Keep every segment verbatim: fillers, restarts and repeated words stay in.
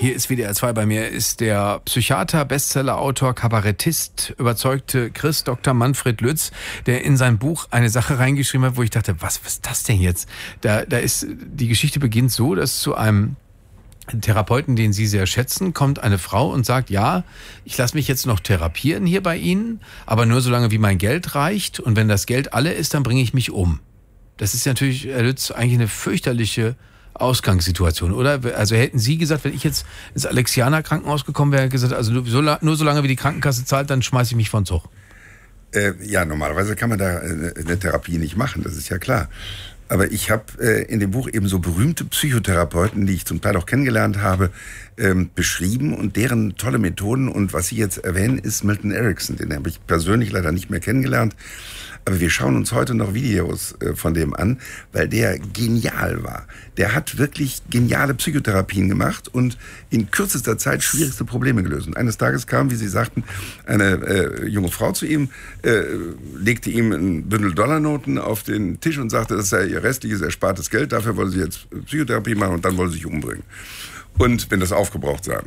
Hier ist W D R zwei, bei mir ist der Psychiater, Bestsellerautor, Kabarettist, überzeugte Christ Doktor Manfred Lütz, der in sein Buch eine Sache reingeschrieben hat, wo ich dachte, was, was ist das denn jetzt? Da, da ist, die Geschichte beginnt so, dass zu einem Therapeuten, den Sie sehr schätzen, kommt eine Frau und sagt, ja, ich lasse mich jetzt noch therapieren hier bei Ihnen, aber nur solange wie mein Geld reicht, und wenn das Geld alle ist, dann bringe ich mich um. Das ist natürlich, Herr Lütz, eigentlich eine fürchterliche Ausgangssituation, oder? Also hätten Sie gesagt, wenn ich jetzt ins Alexianer Krankenhaus gekommen wäre, gesagt, also nur, so, nur solange wie die Krankenkasse zahlt, dann schmeiße ich mich von Zug. Äh, ja, normalerweise kann man da eine, eine Therapie nicht machen, das ist ja klar. Aber ich habe äh, in dem Buch eben so berühmte Psychotherapeuten, die ich zum Teil auch kennengelernt habe, ähm, beschrieben und deren tolle Methoden. Und was Sie jetzt erwähnen, ist Milton Erickson. Den habe ich persönlich leider nicht mehr kennengelernt. Aber wir schauen uns heute noch Videos äh, von dem an, weil der genial war. Der hat wirklich geniale Psychotherapien gemacht und in kürzester Zeit schwierigste Probleme gelöst. Und eines Tages kam, wie Sie sagten, eine äh, junge Frau zu ihm, äh, legte ihm ein Bündel Dollarnoten auf den Tisch und sagte, das sei ihr restliches erspartes Geld, dafür wolle sie jetzt Psychotherapie machen und dann wolle sie sich umbringen. Und wenn das aufgebraucht sei.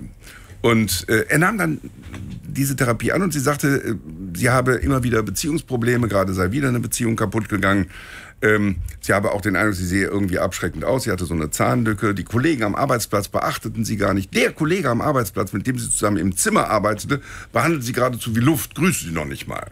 Und äh, er nahm dann diese Therapie an und sie sagte, äh, sie habe immer wieder Beziehungsprobleme, gerade sei wieder eine Beziehung kaputt gegangen. Ähm, sie habe auch den Eindruck, sie sehe irgendwie abschreckend aus. Sie hatte so eine Zahnlücke. Die Kollegen am Arbeitsplatz beachteten sie gar nicht. Der Kollege am Arbeitsplatz, mit dem sie zusammen im Zimmer arbeitete, behandelte sie geradezu wie Luft, grüßte sie noch nicht mal.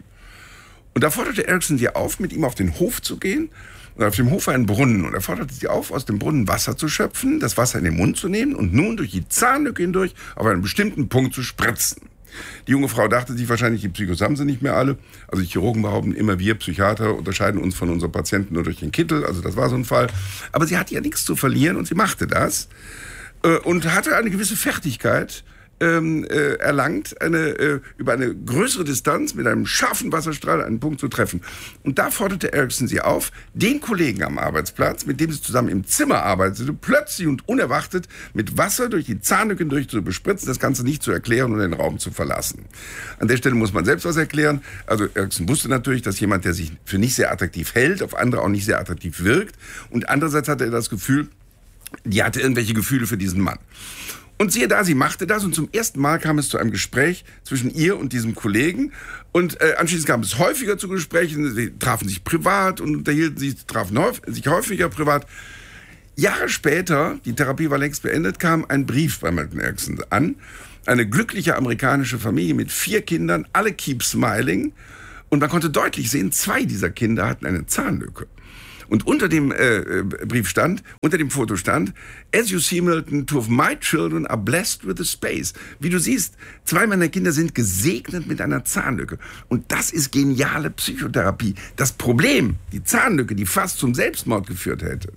Und da forderte Erickson sie auf, mit ihm auf den Hof zu gehen. Und auf dem Hof war ein Brunnen. Und er forderte sie auf, aus dem Brunnen Wasser zu schöpfen, das Wasser in den Mund zu nehmen und nun durch die Zahnlücke hindurch auf einen bestimmten Punkt zu spritzen. Die junge Frau dachte sich wahrscheinlich, die Psychos haben sie nicht mehr alle. Also die Chirurgen behaupten immer, wir Psychiater unterscheiden uns von unseren Patienten nur durch den Kittel. Also das war so ein Fall. Aber sie hatte ja nichts zu verlieren und sie machte das. Äh, und hatte eine gewisse Fertigkeit ähm, äh, erlangt, eine, äh, über eine größere Distanz mit einem scharfen Wasserstrahl einen Punkt zu treffen. Und da forderte Erickson sie auf, den Kollegen am Arbeitsplatz, mit dem sie zusammen im Zimmer arbeitete, plötzlich und unerwartet mit Wasser durch die Zahnlücke hindurch zu bespritzen, das Ganze nicht zu erklären und den Raum zu verlassen. An der Stelle muss man selbst was erklären. Also Erickson wusste natürlich, dass jemand, der sich für nicht sehr attraktiv hält, auf andere auch nicht sehr attraktiv wirkt. Und andererseits hatte er das Gefühl, die hatte irgendwelche Gefühle für diesen Mann. Und siehe da, sie machte das und zum ersten Mal kam es zu einem Gespräch zwischen ihr und diesem Kollegen. Und äh, anschließend kam es häufiger zu Gesprächen. Sie trafen sich privat und unterhielten sich, trafen häufig, sich häufiger privat. Jahre später, die Therapie war längst beendet, kam ein Brief bei Milton Erickson an. Eine glückliche amerikanische Familie mit vier Kindern, alle keep smiling. Und man konnte deutlich sehen, zwei dieser Kinder hatten eine Zahnlücke. Und unter dem äh, Brief stand, unter dem Foto stand, as you see, Milton, two of my children are blessed with a space. Wie du siehst, zwei meiner Kinder sind gesegnet mit einer Zahnlücke. Und das ist geniale Psychotherapie. Das Problem, die Zahnlücke, die fast zum Selbstmord geführt hätte,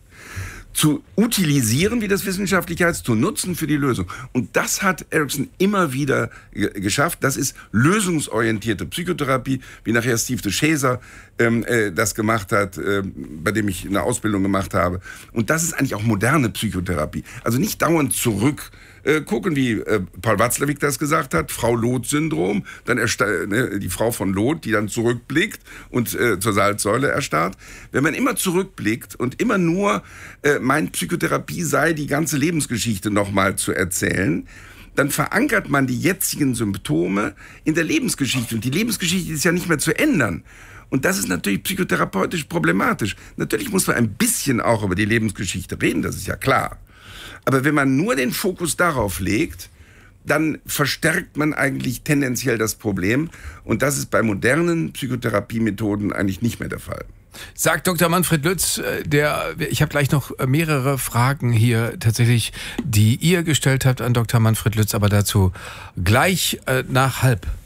zu utilisieren, wie das wissenschaftlich heißt, zu nutzen für die Lösung. Und das hat Erickson immer wieder g- geschafft. Das ist lösungsorientierte Psychotherapie, wie nachher Steve DeShazer ähm, äh, das gemacht hat, äh, bei dem ich eine Ausbildung gemacht habe. Und das ist eigentlich auch moderne Psychotherapie. Also nicht dauernd zurück äh, gucken, wie äh, Paul Watzlawick das gesagt hat, Frau-Loth-Syndrom, dann ersta- ne, die Frau von Loth, die dann zurückblickt und äh, zur Salzsäule erstarrt. Wenn man immer zurückblickt und immer nur äh, meint, Psychotherapie sei die ganze Lebensgeschichte nochmal zu erzählen, dann verankert man die jetzigen Symptome in der Lebensgeschichte. Und die Lebensgeschichte ist ja nicht mehr zu ändern. Und das ist natürlich psychotherapeutisch problematisch. Natürlich muss man ein bisschen auch über die Lebensgeschichte reden, das ist ja klar. Aber wenn man nur den Fokus darauf legt, dann verstärkt man eigentlich tendenziell das Problem. Und das ist bei modernen Psychotherapiemethoden eigentlich nicht mehr der Fall. Sagt Doktor Manfred Lütz, der, ich habe gleich noch mehrere Fragen hier tatsächlich, die ihr gestellt habt an Doktor Manfred Lütz, aber dazu gleich äh, nach halb.